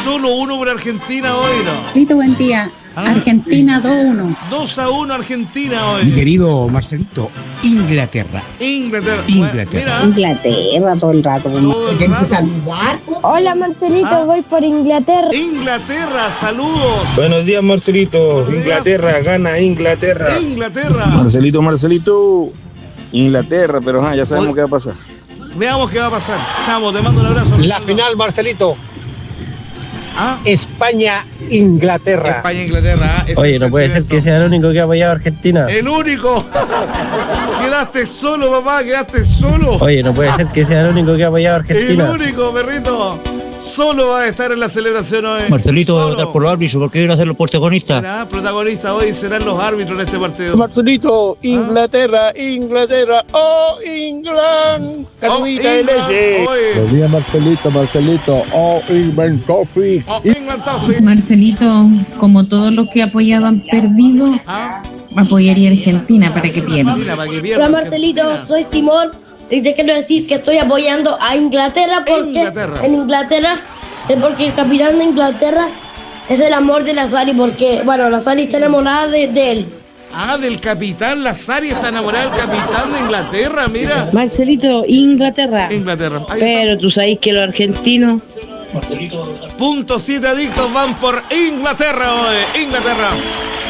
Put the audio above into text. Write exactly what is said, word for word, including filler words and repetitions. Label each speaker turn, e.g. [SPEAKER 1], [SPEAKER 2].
[SPEAKER 1] solo uno por Argentina hoy, ¿no?
[SPEAKER 2] Marcelito, buen día.
[SPEAKER 1] ¿Ah?
[SPEAKER 2] Argentina dos uno.
[SPEAKER 1] dos a uno Argentina hoy.
[SPEAKER 3] Mi querido Marcelito, Inglaterra.
[SPEAKER 1] Inglaterra.
[SPEAKER 3] Inglaterra.
[SPEAKER 1] Bueno, mira,
[SPEAKER 2] Inglaterra todo el rato.
[SPEAKER 1] todo el
[SPEAKER 2] Tienes que
[SPEAKER 1] rato.
[SPEAKER 2] saludar.
[SPEAKER 4] Hola Marcelito,
[SPEAKER 1] Ah.
[SPEAKER 4] voy por Inglaterra.
[SPEAKER 1] Inglaterra, saludos.
[SPEAKER 5] Buenos días, Marcelito.
[SPEAKER 1] Buenos días.
[SPEAKER 5] Inglaterra, gana Inglaterra.
[SPEAKER 1] Inglaterra.
[SPEAKER 6] Marcelito, Marcelito, Inglaterra, pero ajá, ya sabemos qué va a pasar.
[SPEAKER 1] Veamos qué va a pasar. Chamo, te mando un abrazo.
[SPEAKER 7] La final, Marcelito.
[SPEAKER 1] ¿Ah?
[SPEAKER 7] España-Inglaterra.
[SPEAKER 1] España, Inglaterra. ¿ah? Ese
[SPEAKER 8] Oye,
[SPEAKER 1] es
[SPEAKER 8] no
[SPEAKER 1] el
[SPEAKER 8] puede ser
[SPEAKER 1] sentimiento.
[SPEAKER 8] que sea el único que ha apoyado a Argentina.
[SPEAKER 1] El único. Quedaste solo, papá, quedaste solo.
[SPEAKER 8] Oye, no puede ser que sea el único que ha apoyado a
[SPEAKER 1] El
[SPEAKER 8] Argentina.
[SPEAKER 1] único, perrito. Solo va a estar en la celebración hoy.
[SPEAKER 3] Marcelito va a
[SPEAKER 1] Solo.
[SPEAKER 3] votar por los árbitros porque quiero ser los protagonistas.
[SPEAKER 1] Será protagonista hoy, serán los árbitros en este partido.
[SPEAKER 5] Marcelito, Inglaterra, Inglaterra, oh, England, Canuita de
[SPEAKER 1] England,
[SPEAKER 5] leche.
[SPEAKER 1] hoy.
[SPEAKER 7] días, Marcelito, Marcelito. Oh, England Coffee.
[SPEAKER 1] Oh, England Toffee.
[SPEAKER 2] Marcelito, como todos los que apoyaban perdido,
[SPEAKER 1] Ah,
[SPEAKER 2] apoyaría a Argentina para que pierda.
[SPEAKER 1] mira, para que pierda
[SPEAKER 4] Hola Marcelito,
[SPEAKER 1] Argentina.
[SPEAKER 4] soy Simón y te quiero decir que estoy apoyando a Inglaterra porque
[SPEAKER 1] Inglaterra.
[SPEAKER 4] en Inglaterra es porque el capitán de Inglaterra es el amor de la Sari porque, bueno, la Sari está enamorada de, de él.
[SPEAKER 1] Ah, del capitán Lazari está enamorada del capitán de Inglaterra, mira.
[SPEAKER 9] Marcelito, Inglaterra.
[SPEAKER 1] Inglaterra. Ahí
[SPEAKER 9] Pero tú sabes que los argentinos.
[SPEAKER 1] está. Punto siete adictos van por Inglaterra hoy. Inglaterra.